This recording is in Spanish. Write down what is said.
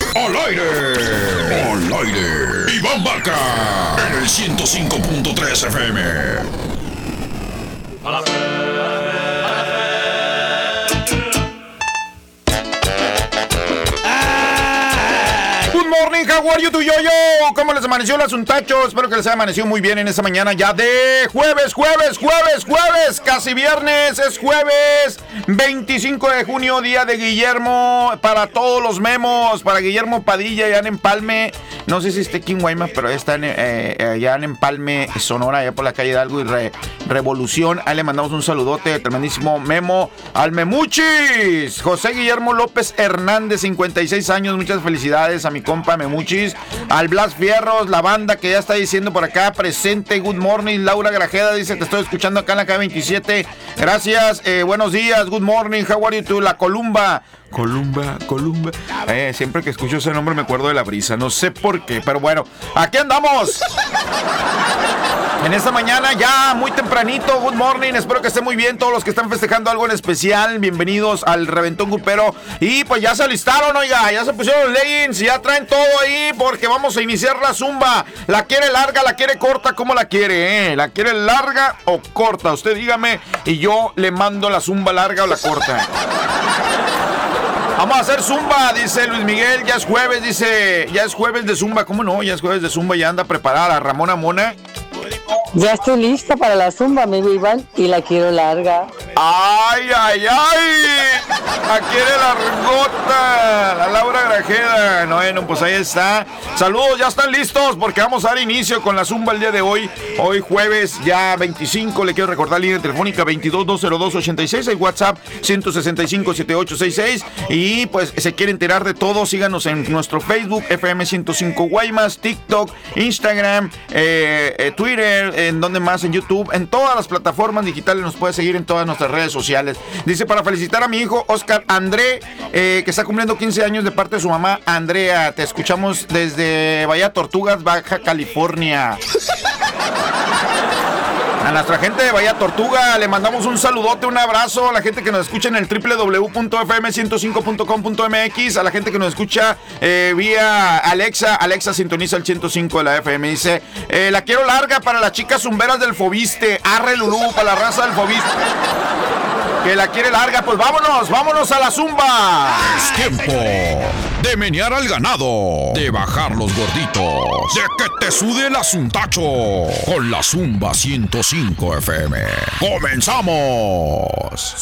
Al aire. Al aire. Iván Vaca. En el 105.3 FM. Good morning, how are you, tu yo-yo? ¿Cómo les amaneció el asuntacho? Espero que les haya amanecido muy bien en esta mañana ya de jueves, casi viernes, es jueves 25 de junio, día de Guillermo, para todos los memos, para Guillermo Padilla, allá en Empalme, no sé si esté aquí en Guaymas, pero está allá en Empalme, Sonora, allá por la calle Hidalgo y Revolución. Ahí le mandamos un saludote, tremendísimo memo al Memuchis, José Guillermo López Hernández, 56 años, muchas felicidades a mi compa Memuchis, al Blas Fierros, la banda que ya está diciendo por acá, presente, good morning. Laura Grajeda dice, te estoy escuchando acá en la K27, gracias, buenos días, good morning, how are you too? La Columba, siempre que escucho ese nombre me acuerdo de La Brisa, no sé por qué, pero bueno, aquí andamos. En esta mañana ya muy tempranito, good morning, espero que estén muy bien todos los que están festejando algo en especial, bienvenidos al Reventón Grupero. Y pues ya se alistaron, oiga, ya se pusieron los leggings, ya traen todo ahí porque vamos a iniciar la zumba. ¿La quiere larga, la quiere corta? ¿Cómo la quiere, ¿La quiere larga o corta? Usted dígame y yo le mando la zumba larga o la corta. Vamos a hacer zumba, dice Luis Miguel, ya es jueves, dice, ya es jueves de zumba, ¿cómo no? Ya es jueves de zumba, ya anda preparada la Ramona Mona. Ya estoy lista para la zumba, amigo Iván, y la quiero larga. ¡Ay! La quiere largota, la Laura Grajeda. Bueno, pues ahí está. Saludos, ya están listos porque vamos a dar inicio con la zumba el día de hoy. Hoy jueves ya 25, le quiero recordar línea telefónica 22-202-86, el WhatsApp 165-7866. Y pues se quiere enterar de todo, síganos en nuestro Facebook, FM 105 Guaymas, TikTok, Instagram, Twitter, en donde más, en YouTube, en todas las plataformas digitales nos puede seguir en todas nuestras redes sociales. Dice, para felicitar a mi hijo Oscar André, que está cumpliendo 15 años de parte de su mamá Andrea. Te escuchamos desde Bahía Tortugas, Baja California. A nuestra gente de Bahía Tortuga le mandamos un saludote, un abrazo. A la gente que nos escucha en el www.fm105.com.mx, a la gente que nos escucha vía Alexa sintoniza el 105 de la FM. Dice, la quiero larga para las chicas zumberas del Fobiste. Arre Lulú, para la raza del Fobiste. Que la quiere larga, pues vámonos a la zumba. Es tiempo de menear al ganado, de bajar los gorditos, de que te sude el asuntacho, con la zumba 105 FM. ¡Comenzamos!